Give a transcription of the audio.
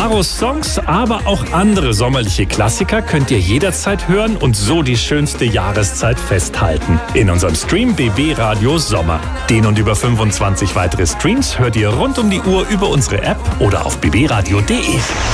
Caros Songs, aber auch andere sommerliche Klassiker könnt ihr jederzeit hören und so die schönste Jahreszeit festhalten. In unserem Stream BB Radio Sommer. Den und über 25 weitere Streams hört ihr rund um die Uhr über unsere App oder auf bbradio.de.